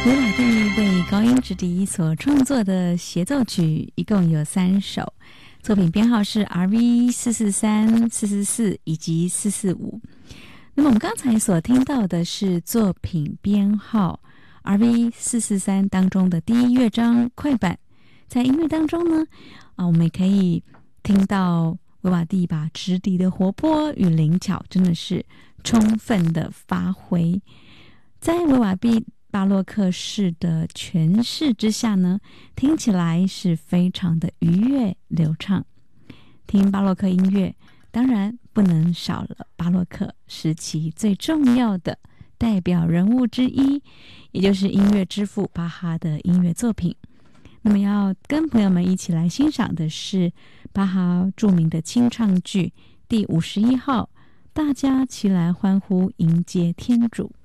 维瓦蒂为高音直笛所创作的协奏曲一共有3首，作品编号是 RV443、444以及445。那么我们刚才所听到的是作品编号 RV443 当中的第一乐章快板。在音乐当中呢，我们也可以听到维瓦蒂把直笛的活泼与灵巧真的是充分的发挥。在维瓦蒂巴洛克式的诠释之下呢，听起来是非常的愉悦流畅。听巴洛克音乐当然不能少了巴洛克时期最重要的代表人物之一，也就是音乐之父巴哈的音乐作品。那么要跟朋友们一起来欣赏的是巴哈著名的清唱剧第51号，大家齐来欢呼迎接天主。